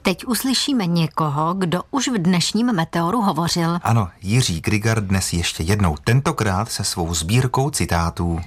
Teď uslyšíme někoho, kdo už v dnešním Meteoru hovořil. Ano, Jiří Grigar dnes ještě jednou, tentokrát se svou sbírkou citátů.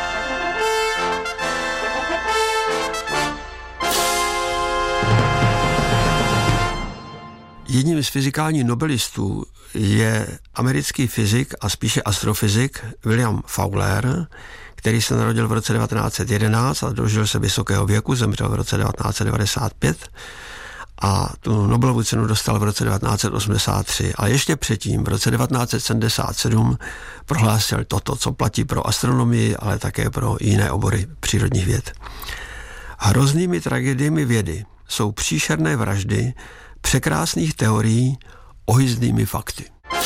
Jedním z fyzikálních nobelistů je americký fyzik a spíše astrofyzik William Fowler, který se narodil v roce 1911 a dožil se vysokého věku, zemřel v roce 1995 a tu Nobelovu cenu dostal v roce 1983. A ještě předtím, v roce 1977, prohlásil toto, co platí pro astronomii, ale také pro jiné obory přírodních věd. Hroznými tragédiemi vědy jsou příšerné vraždy překrásných teorií ohyzdnými fakty.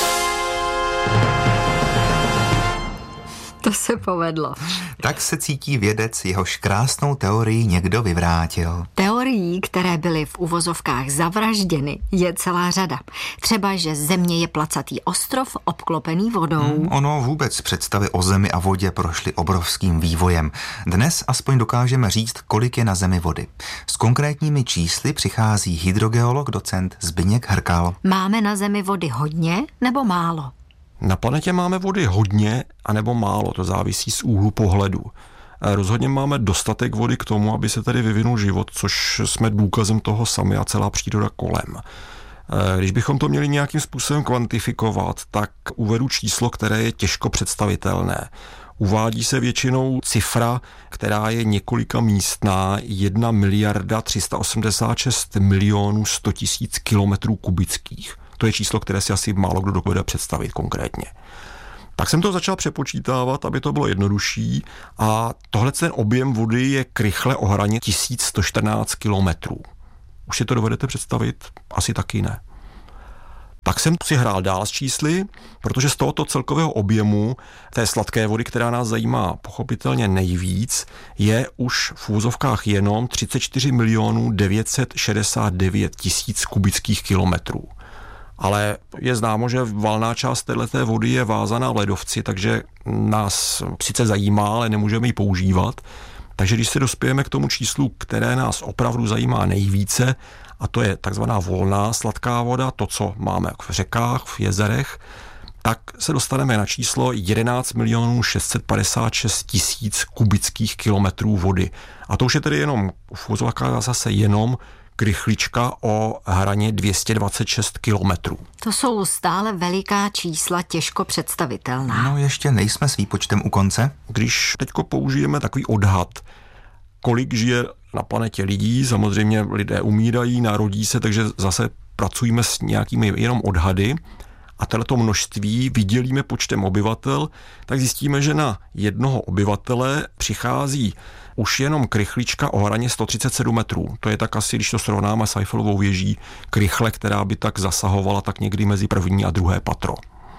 To se povedlo. Tak se cítí vědec, jehož krásnou teorii někdo vyvrátil. Teorií, které byly v uvozovkách zavražděny, je celá řada. Třeba, že Země je placatý ostrov obklopený vodou. Ono vůbec představy o Zemi a vodě prošly obrovským vývojem. Dnes aspoň dokážeme říct, kolik je na Zemi vody. S konkrétními čísly přichází hydrogeolog docent Zbyněk Hrkal. Máme na Zemi vody hodně nebo málo? Na planetě máme vody hodně anebo málo, to závisí z úhlu pohledu. Rozhodně máme dostatek vody k tomu, aby se tady vyvinul život, což jsme důkazem toho sami a celá příroda kolem. Když bychom to měli nějakým způsobem kvantifikovat, tak uvedu číslo, které je těžko představitelné. Uvádí se většinou cifra, která je několika místná, 1 miliarda 386 milionů 100 000 kilometrů kubických. To je číslo, které si asi málo kdo dovede představit konkrétně. Tak jsem to začal přepočítávat, aby to bylo jednodušší a tohle ten objem vody je krychle o hraně 1114 kilometrů. Už si to dovedete představit? Asi taky ne. Tak jsem si hrál dál s čísly, protože z tohoto celkového objemu té sladké vody, která nás zajímá pochopitelně nejvíc, je už v úvozovkách jenom 34 milionů 969 tisíc kubických kilometrů. Ale je známo, že valná část této vody je vázaná v ledovci, takže nás sice zajímá, ale nemůžeme ji používat. Takže když se dospějeme k tomu číslu, které nás opravdu zajímá nejvíce, a to je takzvaná volná sladká voda, to, co máme v řekách, v jezerech, tak se dostaneme na číslo 11 milionů 656 tisíc kubických kilometrů vody. A to už je tedy jenom, v uvozovkách zase jenom krychlička o hraně 226 kilometrů. To jsou stále veliká čísla, těžko představitelná. No ještě nejsme s výpočtem u konce. Když teďko použijeme takový odhad, kolik žije na planetě lidí, samozřejmě lidé umírají, narodí se, takže zase pracujeme s nějakými jenom odhady a tohleto množství vydělíme počtem obyvatel, tak zjistíme, že na jednoho obyvatele přichází už jenom krychlička o hraně 137 metrů. To je tak asi, když to srovnáme s Eiffelovou věží, krychle, která by tak zasahovala tak někdy mezi první a druhé patro.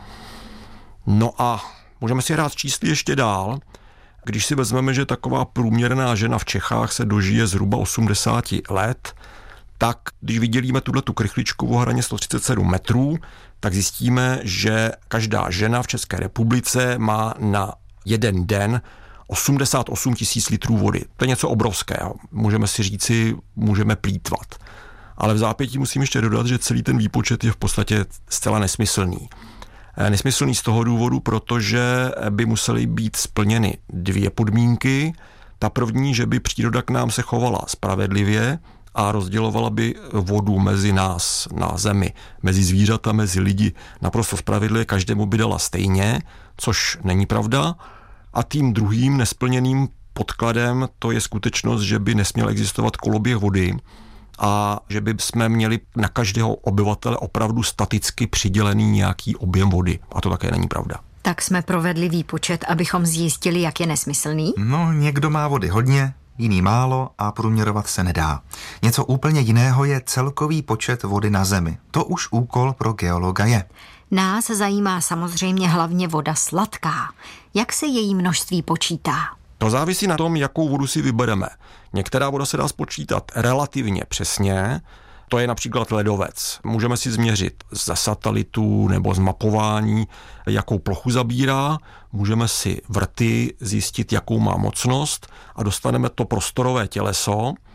No a můžeme si hrát čísly ještě dál. Když si vezmeme, že taková průměrná žena v Čechách se dožije zhruba 80 let, tak když vydělíme tuhletu krychličku o hraně 137 metrů, tak zjistíme, že každá žena v České republice má na jeden den 88 000 litrů vody. To je něco obrovského. Můžeme si říci, můžeme plýtvat. Ale v zápětí musím ještě dodat, že celý ten výpočet je v podstatě zcela nesmyslný. Nesmyslný z toho důvodu, protože by musely být splněny dvě podmínky. Ta první, že by příroda k nám se chovala spravedlivě a rozdělovala by vodu mezi nás na zemi, mezi zvířata, mezi lidi naprosto spravedlivě, každému by dala stejně, což není pravda. A tím druhým nesplněným podkladem to je skutečnost, že by nesměl existovat koloběh vody a že by jsme měli na každého obyvatele opravdu staticky přidělený nějaký objem vody. A to také není pravda. Tak jsme provedli výpočet, abychom zjistili, jak je nesmyslný? No, někdo má vody hodně, jiný málo a průměrovat se nedá. Něco úplně jiného je celkový počet vody na Zemi. To už úkol pro geologa je. Nás zajímá samozřejmě hlavně voda sladká. Jak se její množství počítá? To závisí na tom, jakou vodu si vybereme. Některá voda se dá spočítat relativně přesně, to je například ledovec. Můžeme si změřit ze satelitů nebo z mapování, jakou plochu zabírá, můžeme si vrty zjistit, jakou má mocnost a dostaneme to prostorové těleso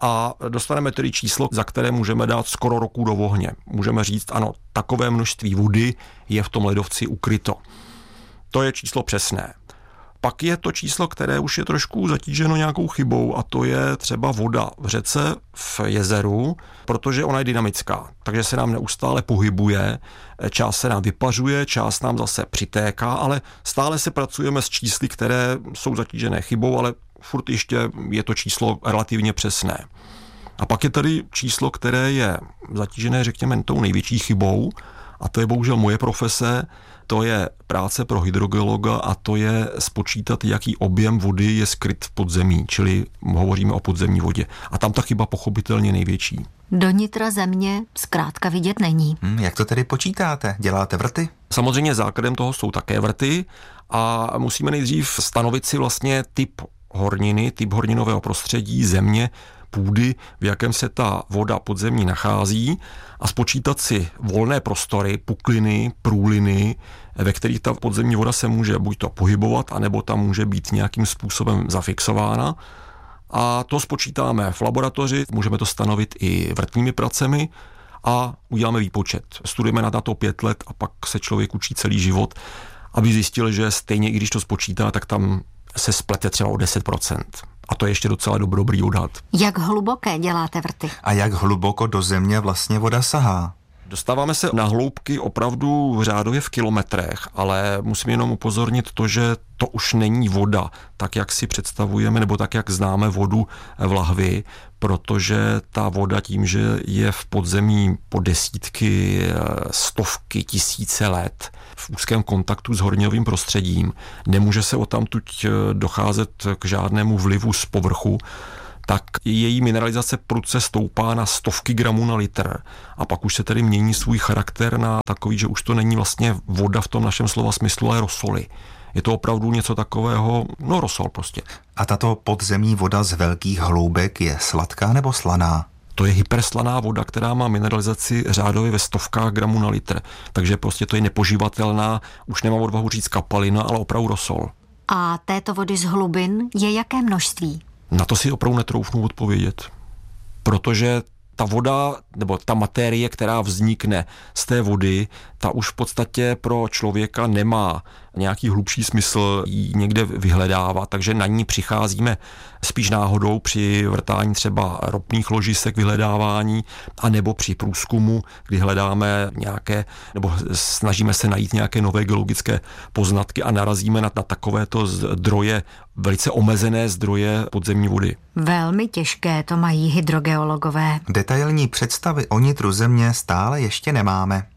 a dostaneme tedy číslo, za které můžeme dát skoro roku do ohně. Můžeme říct, ano, takové množství vody je v tom ledovci ukryto. To je číslo přesné. Pak je to číslo, které už je trošku zatíženo nějakou chybou a to je třeba voda v řece, v jezeru, protože ona je dynamická, takže se nám neustále pohybuje, část se nám vypařuje, část nám zase přitéká, ale stále se pracujeme s čísly, které jsou zatížené chybou, ale furt ještě je to číslo relativně přesné. A pak je tady číslo, které je zatížené, řekněme, tou největší chybou, a to je bohužel moje profese, to je práce pro hydrogeologa a to je spočítat, jaký objem vody je skryt v podzemí, čili hovoříme o podzemní vodě. A tam ta chyba pochopitelně největší. Do nitra země zkrátka vidět není. Jak to tedy počítáte? Děláte vrty? Samozřejmě základem toho jsou také vrty a musíme nejdřív stanovit si vlastně typ horniny, typ horninového prostředí, země, půdy, v jakém se ta voda podzemní nachází a spočítat si volné prostory, pukliny, průliny, ve kterých ta podzemní voda se může buď to pohybovat, anebo tam může být nějakým způsobem zafixována. A to spočítáme v laboratoři, můžeme to stanovit i vrtními pracemi a uděláme výpočet. Studujeme na to 5 let a pak se člověk učí celý život, aby zjistil, že stejně i když to spočítá, tak tam se splete třeba o 10%. A to je ještě docela dobrý odhad. Jak hluboké děláte vrty? A jak hluboko do země vlastně voda sahá? Dostáváme se na hloubky opravdu řádově v kilometrech, ale musím jenom upozornit to, že to už není voda, tak jak si představujeme, nebo tak jak známe vodu v lahvi, protože ta voda tím, že je v podzemí po desítky, stovky, tisíce let v úzkém kontaktu s horninovým prostředím, nemůže se odtamtud docházet k žádnému vlivu z povrchu, tak její mineralizace prudce stoupá na stovky gramů na litr a pak už se tedy mění svůj charakter na takový, že už to není vlastně voda v tom našem slova smyslu, ale rosoly. Je to opravdu něco takového, no rosol prostě. A tato podzemní voda z velkých hloubek je sladká nebo slaná? To je hyperslaná voda, která má mineralizaci řádově ve stovkách gramů na litr. Takže prostě to je nepoživatelná, už nemám odvahu říct kapalina, ale opravdu rosol. A této vody z hlubin je jaké množství? Na to si opravdu netroufnu odpovědět. Protože ta voda, nebo ta materie, která vznikne z té vody, ta už v podstatě pro člověka nemá nějaký hlubší smysl ji někde vyhledávat, takže na ní přicházíme spíš náhodou při vrtání třeba ropných ložisek, vyhledávání, anebo při průzkumu, kdy hledáme nějaké, nebo snažíme se najít nějaké nové geologické poznatky a narazíme na takovéto zdroje, velice omezené zdroje podzemní vody. Velmi těžké to mají hydrogeologové. Detailní představy o nitru země stále ještě nemáme.